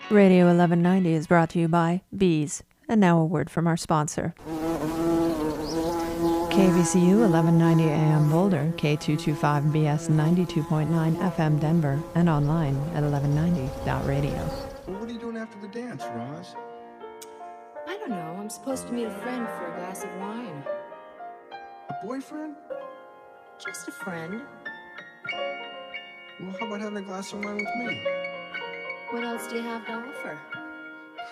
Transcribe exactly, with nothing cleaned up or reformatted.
Radio eleven ninety is brought to you by Bees. And now a word from our sponsor. K V C U eleven ninety A M Boulder, K two twenty-five B S ninety-two point nine F M Denver, and online at eleven ninety dot radio. Well, what are you doing after the dance, Roz? I don't know. I'm supposed to meet a friend for a glass of wine. A boyfriend? Just a friend. Well, how about having a glass of wine with me? What else do you have to offer?